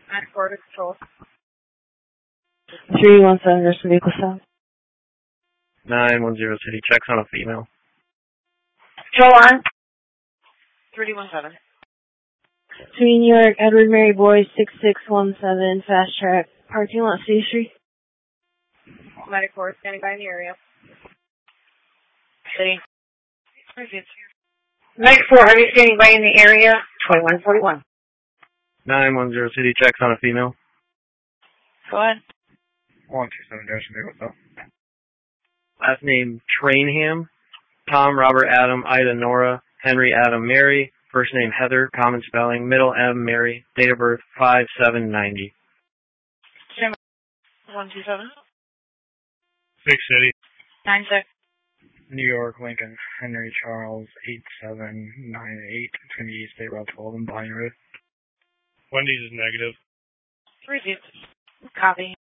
At Border Control. 317, there's a vehicle stop. 910 City, checks on a female. Joe on. 317. 3 New York, Edward Mary Boy, 6617, fast track, parking lot, C Street. Medic 4 standing by in the area. City. Medic 4, are you standing by in the area? 2141. 910 City, checks on a female. Go ahead. 127 Dash, what's up? Last name Trainham. Tom, Robert, Adam, Ida, Nora, Henry, Adam, Mary. First name Heather, common spelling. Middle M, Mary. Date of birth 5790. 127. Big City. 96. New York, Lincoln, Henry Charles, 8798, Trinity State Route 12 and Bonnie Road. Wendy's is negative. 30. Copy.